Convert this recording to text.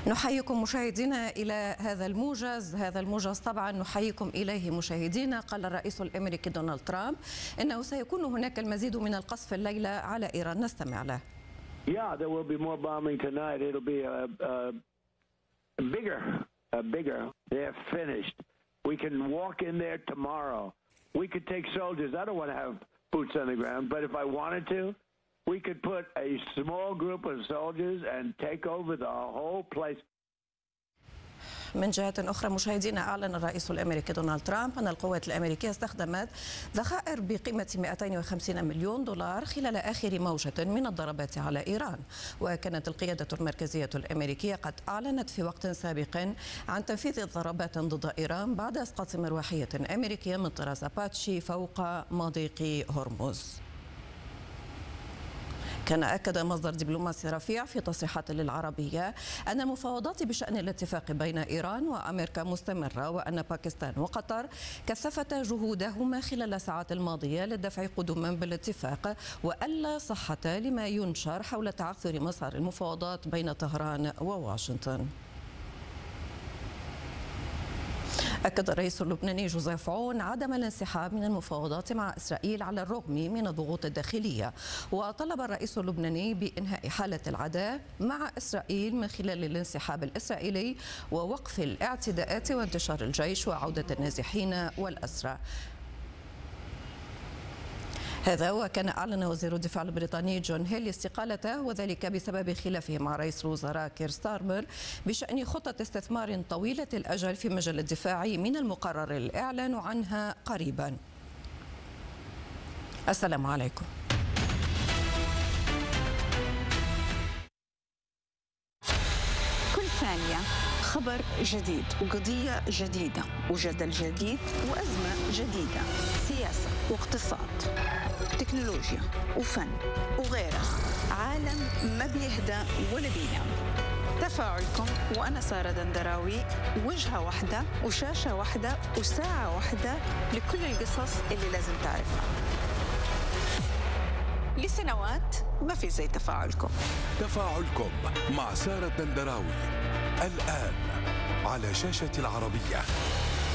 نحييكم مشاهدينا إلى هذا الموجز طبعا نحييكم إليه مشاهدينا. قال الرئيس الأمريكي دونالد ترامب إنه سيكون هناك المزيد من القصف الليلة على إيران. نستمع له. Yeah, there will be more bombing tonight. It'll be bigger. They're finished. We can walk in there tomorrow. We could take soldiers. I don't want to have boots on the ground, but if I wanted to, we could put a small group of soldiers and take over the whole place. من جهة أخرى مشاهدينا، أعلن الرئيس الأمريكي دونالد ترامب أن القوات الأمريكية استخدمت ذخائر بقيمة 250 مليون دولار خلال آخر موجة من الضربات على إيران. وكانت القيادة المركزية الأمريكية قد أعلنت في وقت سابق عن تنفيذ ضربات ضد إيران بعد إسقاط مروحية أمريكية من طراز أباتشي فوق مضيق هرمز. كان أكد مصدر دبلوماسي رفيع في تصريحات للعربية أن المفاوضات بشأن الاتفاق بين إيران وأمريكا مستمرة، وأن باكستان وقطر كثفتا جهودهما خلال الساعات الماضية للدفع قدما بالاتفاق، وألا صحة لما ينشر حول تعثر مسار المفاوضات بين طهران وواشنطن. أكد الرئيس اللبناني جوزيف عون عدم الانسحاب من المفاوضات مع إسرائيل على الرغم من الضغوط الداخلية، وطلب الرئيس اللبناني بإنهاء حالة العداء مع إسرائيل من خلال الانسحاب الإسرائيلي ووقف الاعتداءات وانتشار الجيش وعودة النازحين والأسرى. هذا وكان أعلن وزير الدفاع البريطاني جون هيلي استقالته، وذلك بسبب خلافه مع رئيس الوزراء كير ستارمر بشأن خطة استثمار طويلة الأجل في مجال الدفاع من المقرر الإعلان عنها قريبا. السلام عليكم. كل ثانية خبر جديد وقضية جديدة وجدل جديد وأزمة جديدة، سياسة واقتصاد، تكنولوجيا وفن وغيرها. عالم ما بيهدى ولا بينام. تفاعلكم وأنا سارة دندراوي، وجهة واحدة وشاشة واحدة وساعة واحدة لكل القصص اللي لازم تعرفها. لسنوات ما في زي تفاعلكم. تفاعلكم مع سارة دندراوي الآن على شاشة العربية.